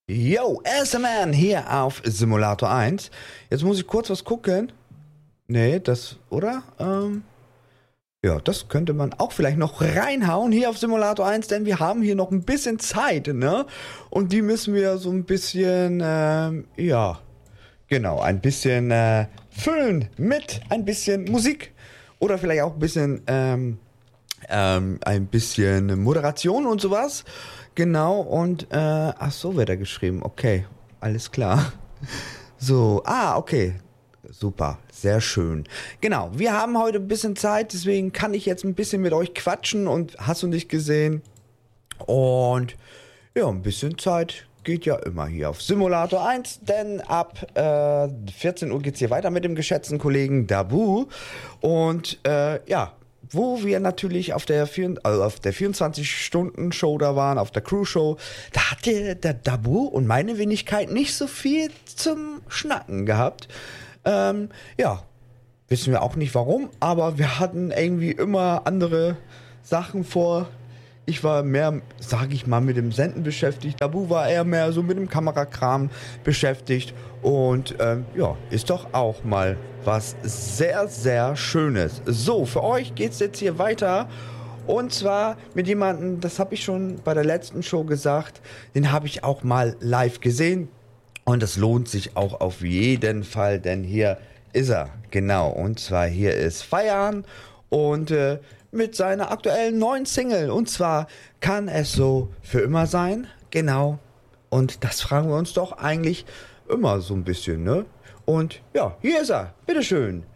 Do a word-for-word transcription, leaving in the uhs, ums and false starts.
Yo, S M N hier auf Simulator eins. Jetzt muss ich kurz was gucken. Nee, das, oder? Ähm, ja, das könnte man auch vielleicht noch reinhauen hier auf Simulator eins, denn wir haben hier noch ein bisschen Zeit, ne? Und die müssen wir so ein bisschen, ähm, ja, genau, ein bisschen äh, füllen mit ein bisschen Musik. Oder vielleicht auch ein bisschen, ähm, ähm, ein bisschen Moderation und sowas. Genau, und, äh, ach so wird er geschrieben. Okay, alles klar. So, ah, okay. Super, sehr schön. Genau, wir haben heute ein bisschen Zeit, deswegen kann ich jetzt ein bisschen mit euch quatschen und hast du nicht gesehen. Und ja, ein bisschen Zeit geht ja immer hier auf Simulator eins, denn ab äh, vierzehn Uhr geht's hier weiter mit dem geschätzten Kollegen Dabu. Und äh, ja, wo wir natürlich auf der, vier, also auf der vierundzwanzig-Stunden-Show da waren, auf der Crew-Show, da hatte der Dabu und meine Wenigkeit nicht so viel zum Schnacken gehabt. Ähm, ja, wissen wir auch nicht warum, aber wir hatten irgendwie immer andere Sachen vor. Ich war mehr, sage ich mal, mit dem Senden beschäftigt. Dabu war eher mehr so mit dem Kamerakram beschäftigt. Und ähm, ja, ist doch auch mal was sehr, sehr Schönes. So, für euch geht's jetzt hier weiter. Und zwar mit jemandem, das habe ich schon bei der letzten Show gesagt, den habe ich auch mal live gesehen. Und das lohnt sich auch auf jeden Fall, denn hier ist er, genau. Und zwar hier ist Feiern und äh, mit seiner aktuellen neuen Single. Und zwar kann es so für immer sein, genau. Und das fragen wir uns doch eigentlich immer so ein bisschen, ne? Und ja, hier ist er, bitteschön.